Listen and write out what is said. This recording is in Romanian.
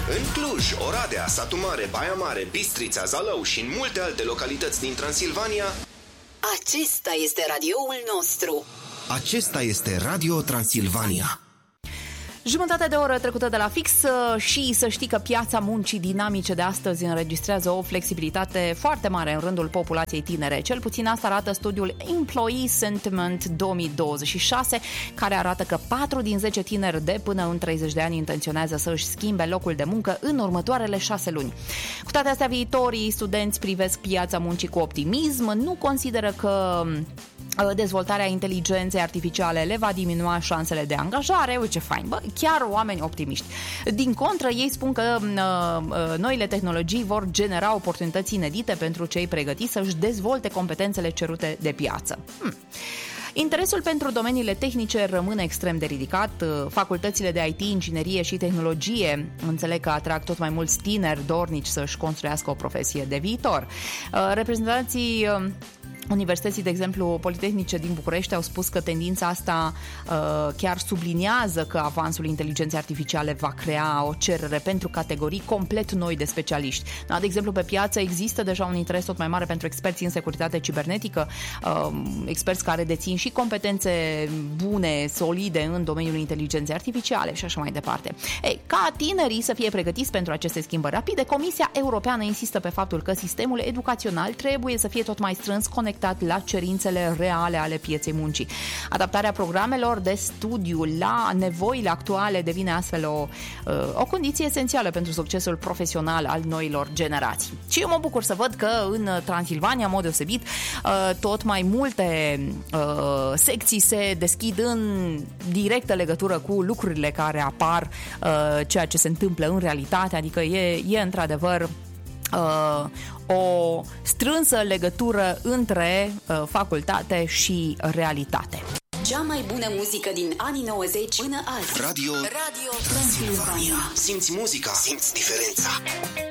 În Cluj, Oradea, Satu Mare, Baia Mare, Bistrița, Zalău și în multe alte localități din Transilvania. Acesta este radioul nostru. Acesta este Radio Transilvania. Jumătate de oră trecută de la fix și să știi că piața muncii dinamice de astăzi înregistrează o flexibilitate foarte mare în rândul populației tinere. Cel puțin asta arată studiul Employee Sentiment 2026, care arată că 4 din 10 tineri de până în 30 de ani intenționează să își schimbe locul de muncă în următoarele 6 luni. Cu toate astea, viitorii studenți privesc piața muncii cu optimism, nu consideră că dezvoltarea inteligenței artificiale le va diminua șansele de angajare. Uite ce fain, bă, chiar oameni optimiști. Din contră, ei spun că noile tehnologii vor genera oportunități inedite pentru cei pregătiți să-și dezvolte competențele cerute de piață. Interesul pentru domeniile tehnice rămâne extrem de ridicat. Facultățile de IT, inginerie și tehnologie înțeleg că atrag tot mai mulți tineri dornici să-și construiască o profesie de viitor. Reprezentanții Universității, de exemplu, Politehnice din București au spus că tendința asta chiar subliniază că avansul inteligenței artificiale va crea o cerere pentru categorii complet noi de specialiști. De exemplu, pe piață există deja un interes tot mai mare pentru experți în securitate cibernetică, experți care dețin și competențe bune, solide în domeniul inteligenței artificiale și așa mai departe. Ca tinerii să fie pregătiți pentru aceste schimbări rapide, Comisia Europeană insistă pe faptul că sistemul educațional trebuie să fie tot mai strâns conectat la cerințele reale ale pieței muncii. Adaptarea programelor de studiu la nevoile actuale devine astfel o condiție esențială pentru succesul profesional al noilor generații. Și eu mă bucur să văd că în Transilvania, în mod deosebit, tot mai multe secții se deschid în directă legătură cu lucrurile care apar, ceea ce se întâmplă în realitate, adică e într-adevăr o strânsă legătură între facultate și realitate. Cea mai bună muzică din anii 90 până azi. Radio Transilvania. Simți muzica, simți diferența.